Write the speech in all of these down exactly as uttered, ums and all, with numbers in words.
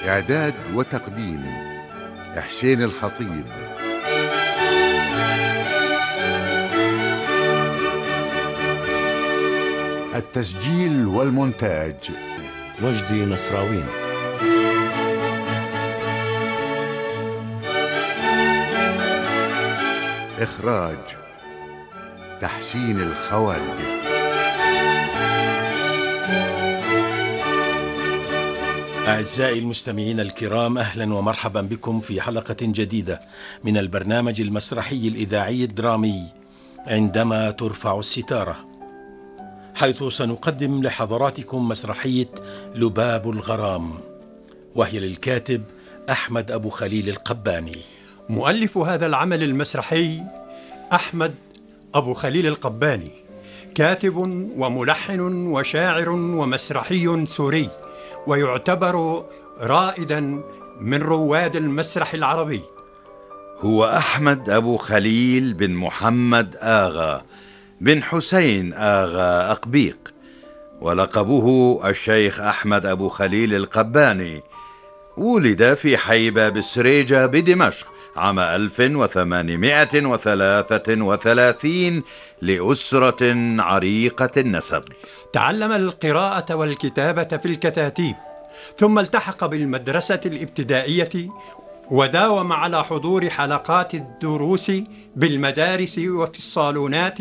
إعداد وتقديم حسين الخطيب. التسجيل والمونتاج وجدي نصراوين. إخراج تحسين الخوالدي. أعزائي المستمعين الكرام، أهلا ومرحبا بكم في حلقة جديدة من البرنامج المسرحي الإذاعي الدرامي عندما ترفع الستارة، حيث سنقدم لحضراتكم مسرحية لباب الغرام، وهي للكاتب أحمد أبو خليل القباني. مؤلف هذا العمل المسرحي أحمد أبو خليل القباني، كاتب وملحن وشاعر ومسرحي سوري، ويعتبر رائدا من رواد المسرح العربي. هو أحمد أبو خليل بن محمد آغا بن حسين آغا أقبيق، ولقبه الشيخ أحمد أبو خليل القباني. ولد في حي باب السريجة بدمشق عام ألف وثمانمائة وثلاثة وثلاثين لأسرة عريقة النسب. تعلم القراءة والكتابة في الكتاتيب، ثم التحق بالمدرسة الابتدائية، وداوم على حضور حلقات الدروس بالمدارس وفي الصالونات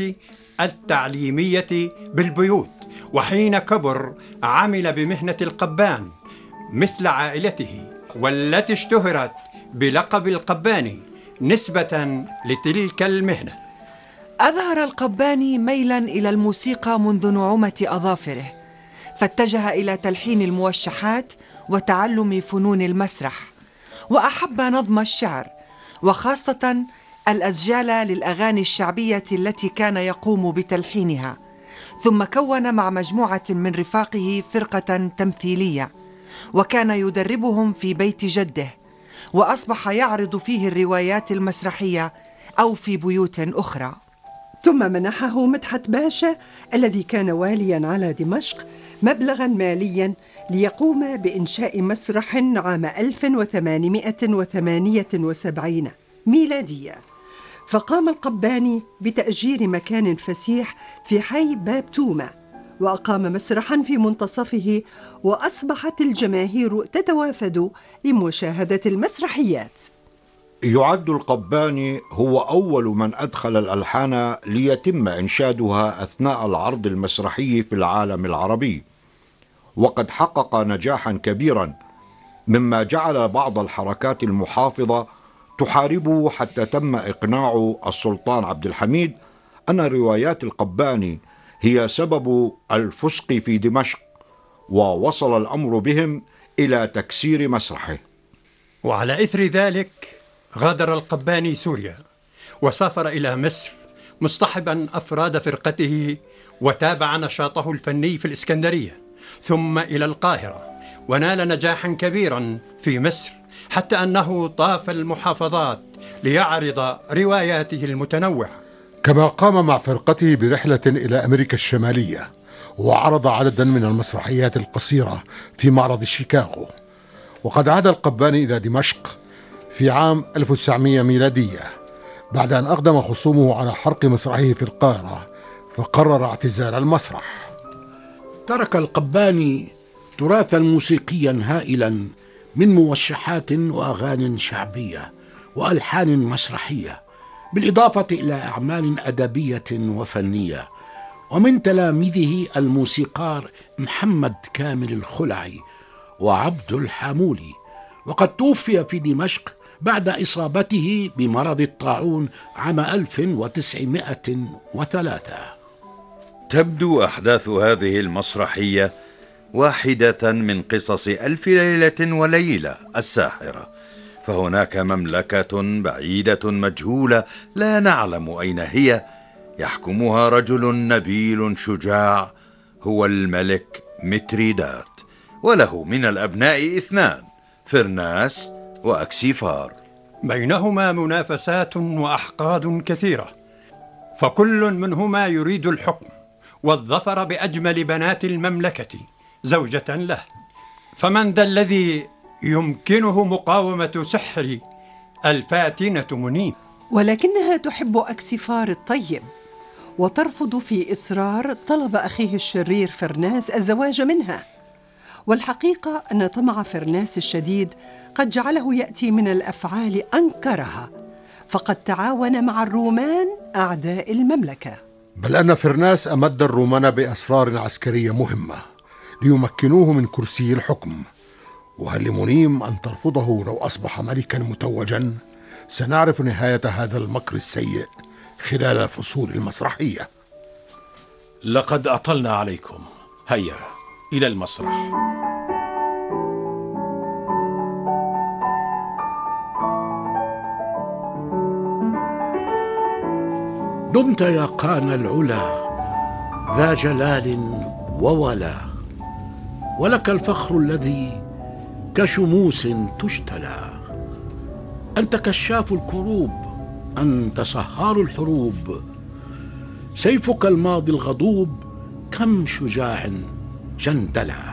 التعليمية بالبيوت. وحين كبر عمل بمهنة القبان مثل عائلته، والتي اشتهرت بلقب القباني نسبة لتلك المهنة. أظهر القباني ميلا إلى الموسيقى منذ نعومة أظافره، فاتجه إلى تلحين الموشحات وتعلم فنون المسرح، وأحب نظم الشعر، وخاصة الأسجال للأغاني الشعبية التي كان يقوم بتلحينها. ثم كون مع مجموعة من رفاقه فرقة تمثيلية، وكان يدربهم في بيت جده، وأصبح يعرض فيه الروايات المسرحية أو في بيوت أخرى. ثم منحه مدحت باشا الذي كان واليا على دمشق مبلغا ماليا ليقوم بإنشاء مسرح عام ألف وثمانمائة وثمانية وسبعين ميلادية. فقام القباني بتأجير مكان فسيح في حي باب تومة، وأقام مسرحا في منتصفه، وأصبحت الجماهير تتوافد لمشاهدة المسرحيات. يعد القباني هو أول من أدخل الألحان ليتم إنشادها أثناء العرض المسرحي في العالم العربي، وقد حقق نجاحا كبيرا، مما جعل بعض الحركات المحافظة تحاربه، حتى تم إقناع السلطان عبد الحميد أن روايات القباني هي سبب الفسق في دمشق، ووصل الأمر بهم إلى تكسير مسرحه. وعلى إثر ذلك غادر القباني سوريا، وسافر إلى مصر مصطحبا أفراد فرقته، وتابع نشاطه الفني في الإسكندرية، ثم إلى القاهرة، ونال نجاحا كبيرا في مصر، حتى أنه طاف المحافظات ليعرض رواياته المتنوعة. كما قام مع فرقته برحلة إلى أمريكا الشمالية، وعرض عددا من المسرحيات القصيرة في معرض شيكاغو. وقد عاد القباني إلى دمشق في عام ألف وتسعمائة ميلادية، بعد أن أقدم خصومه على حرق مسرحه في القاهرة، فقرر اعتزال المسرح. ترك القباني تراثا موسيقيا هائلا من موشحات وأغاني شعبية وألحان مسرحية، بالإضافة إلى أعمال أدبية وفنية. ومن تلاميذه الموسيقار محمد كامل الخلعي وعبد الحامولي، وقد توفي في دمشق بعد إصابته بمرض الطاعون عام ألف وتسعمائة وثلاثة. تبدو أحداث هذه المسرحية واحدة من قصص ألف ليلة وليلة الساحرة، فهناك مملكة بعيدة مجهولة لا نعلم أين هي، يحكمها رجل نبيل شجاع هو الملك متريدات، وله من الأبناء اثنان، فرناس وأكسيفار. بينهما منافسات وأحقاد كثيرة، فكل منهما يريد الحكم والظفر بأجمل بنات المملكة زوجة له. فمن ذا الذي يمكنه مقاومة سحر الفاتنة منيب، ولكنها تحب أكسفار الطيب وترفض في إصرار طلب أخيه الشرير فرناس الزواج منها. والحقيقة أن طمع فرناس الشديد قد جعله يأتي من الأفعال أنكرها، فقد تعاون مع الرومان أعداء المملكة. بل أن فرناس أمد الرومان بأسرار عسكرية مهمة ليمكنوه من كرسي الحكم. وهل لمنيم أن ترفضه لو أصبح ملكا متوجا؟ سنعرف نهاية هذا المكر السيء خلال الفصول المسرحية. لقد أطلنا عليكم، هيا إلى المسرح. دمت يا قان العلا ذا جلال وولا، ولك الفخر الذي كشموس تجتلى. أنت كشاف الكروب، أنت سهار الحروب، سيفك الماضي الغضوب كم شجاع جندلا.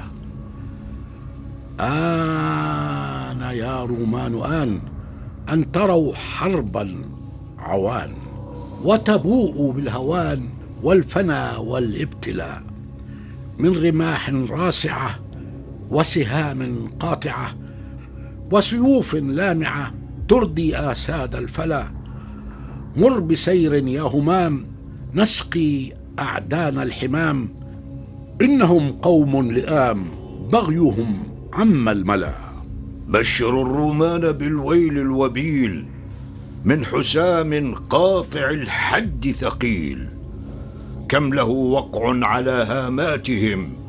آن يا رومان آن أن تروا حربا عوان، وتبوءوا بالهوان والفنا والابتلاء، من رماح راسعة وسهام قاطعة وسيوف لامعة تردي آساد الفلا. مر بسير يا همام نسقي أعدان الحمام، إنهم قوم لئام بغيهم عم الملا. بشر الرومان بالويل الوبيل، من حسام قاطع الحد ثقيل، كم له وقع على هاماتهم